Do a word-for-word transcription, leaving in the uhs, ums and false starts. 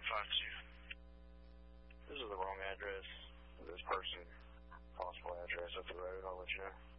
one five two. This is the wrong address. This person, possible address up the road. I'll let you know.